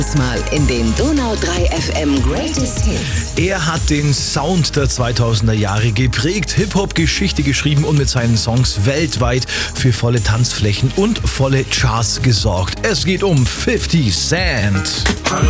Mal in den Donau 3 FM Greatest Hits. Er hat den Sound der 2000er Jahre geprägt, Hip-Hop-Geschichte geschrieben und mit seinen Songs weltweit für volle Tanzflächen und volle Charts gesorgt. Es geht um 50 Cent.